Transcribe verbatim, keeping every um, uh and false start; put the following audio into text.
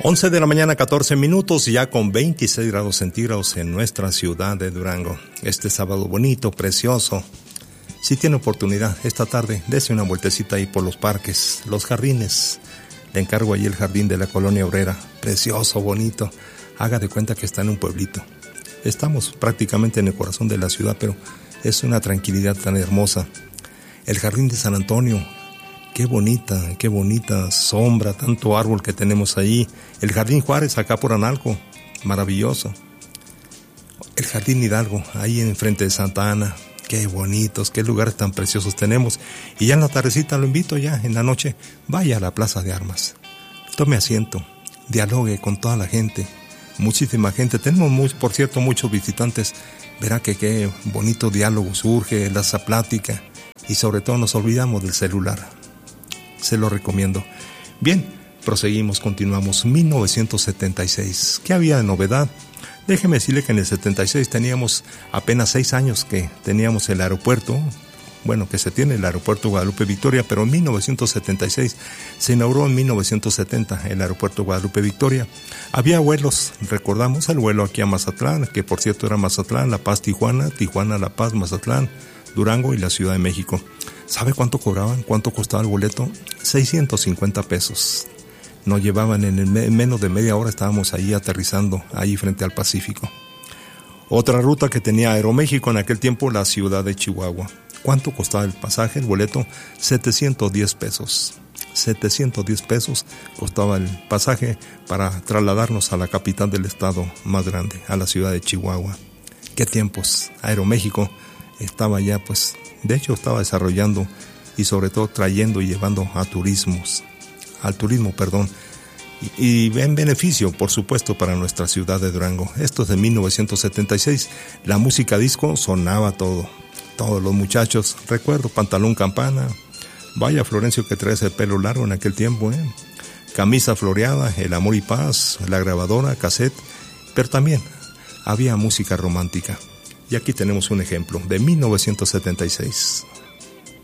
once de la mañana, catorce minutos, ya con veintiséis grados centígrados en nuestra ciudad de Durango. Este sábado bonito, precioso. Si tiene oportunidad, esta tarde, dése una vueltecita ahí por los parques, los jardines. Le encargo ahí el jardín de la Colonia Obrera. Precioso, bonito. Haga de cuenta que está en un pueblito. Estamos prácticamente en el corazón de la ciudad, pero es una tranquilidad tan hermosa. El jardín de San Antonio. Qué bonita, qué bonita sombra, tanto árbol que tenemos ahí. El Jardín Juárez, acá por Analco, maravilloso. El Jardín Hidalgo, ahí enfrente de Santa Ana, qué bonitos, qué lugares tan preciosos tenemos. Y ya en la tardecita lo invito ya, en la noche, vaya a la Plaza de Armas. Tome asiento, dialogue con toda la gente, muchísima gente. Tenemos, muy, por cierto, muchos visitantes. Verá que qué bonito diálogo surge, esa plática. Y sobre todo nos olvidamos del celular. Se lo recomiendo. Bien, proseguimos, continuamos. mil novecientos setenta y seis. ¿Qué había de novedad? Déjeme decirle que en el setenta y seis teníamos apenas seis años que teníamos el aeropuerto. Bueno, que se tiene el aeropuerto Guadalupe Victoria, pero en mil novecientos setenta y seis se inauguró en mil novecientos setenta el aeropuerto Guadalupe Victoria. Había vuelos, recordamos el vuelo aquí a Mazatlán, que por cierto era Mazatlán, La Paz, Tijuana, Tijuana, La Paz, Mazatlán, Durango y la Ciudad de México. ¿Sabe cuánto cobraban? ¿Cuánto costaba el boleto? seiscientos cincuenta pesos. Nos llevaban en, el, en menos de media hora, estábamos ahí aterrizando, ahí frente al Pacífico. Otra ruta que tenía Aeroméxico en aquel tiempo, la ciudad de Chihuahua. ¿Cuánto costaba el pasaje, el boleto? setecientos diez pesos. setecientos diez pesos costaba el pasaje para trasladarnos a la capital del estado más grande, a la ciudad de Chihuahua. ¿Qué tiempos? Aeroméxico estaba ya, pues, de hecho estaba desarrollando y sobre todo trayendo y llevando a turismos, al turismo, perdón, y, y en beneficio, por supuesto, para nuestra ciudad de Durango. Esto es de mil novecientos setenta y seis, la música disco sonaba todo, todos los muchachos, recuerdo, pantalón campana, vaya Florencio que trae ese pelo largo en aquel tiempo, ¿eh? Camisa floreada, El Amor y Paz, la grabadora, cassette, pero también había música romántica. Y aquí tenemos un ejemplo de mil novecientos setenta y seis.